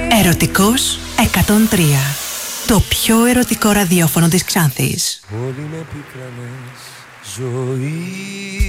Ερωτικός 103. Το πιο ερωτικό ραδιόφωνο της Ξάνθης. Όλοι με πίκρανες ζωή.